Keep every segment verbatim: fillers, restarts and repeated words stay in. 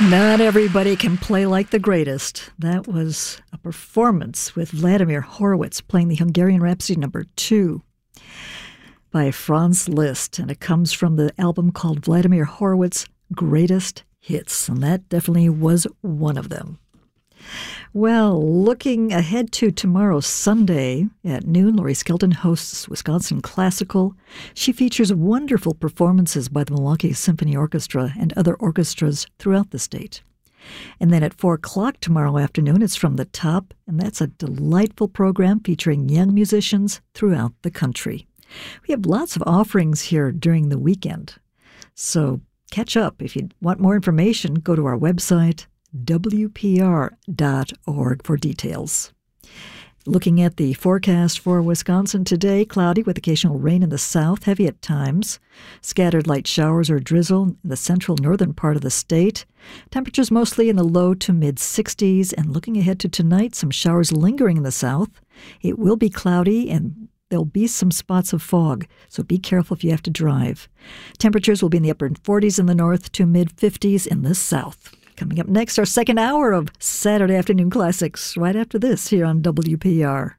Not everybody can play like the greatest. That was a performance with Vladimir Horowitz playing the Hungarian Rhapsody number two by Franz Liszt, and it comes from the album called Vladimir Horowitz Greatest Hits, and that definitely was one of them. Well, looking ahead to tomorrow, Sunday at noon, Laurie Skelton hosts Wisconsin Classical. She features wonderful performances by the Milwaukee Symphony Orchestra and other orchestras throughout the state. And then at four o'clock tomorrow afternoon, it's From the Top, and that's a delightful program featuring young musicians throughout the country. We have lots of offerings here during the weekend, so catch up. If you want more information, go to our website, w p r dot org, for details. Looking at the forecast for Wisconsin today, cloudy with occasional rain in the south, heavy at times. Scattered light showers or drizzle in the central northern part of the state. Temperatures mostly in the low to mid sixties. And looking ahead to tonight, some showers lingering in the south. It will be cloudy and there'll be some spots of fog, so be careful if you have to drive. Temperatures will be in the upper forties in the north to mid fifties in the south. Coming up next, our second hour of Saturday Afternoon Classics, right after this here on W P R.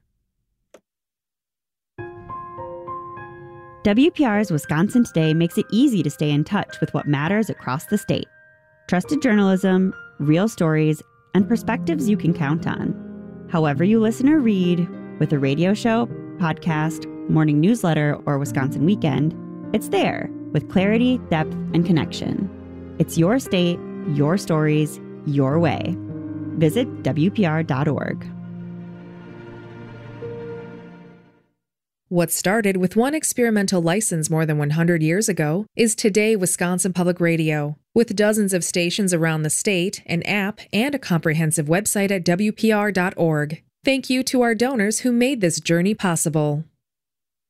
W P R's Wisconsin Today makes it easy to stay in touch with what matters across the state. Trusted journalism, real stories, and perspectives you can count on. However you listen or read, with a radio show, podcast, morning newsletter, or Wisconsin Weekend, it's there with clarity, depth, and connection. It's your state, your stories, your way. Visit w p r dot org. What started with one experimental license more than one hundred years ago is today Wisconsin Public Radio. With dozens of stations around the state, an app, and a comprehensive website at w p r dot org. Thank you to our donors who made this journey possible.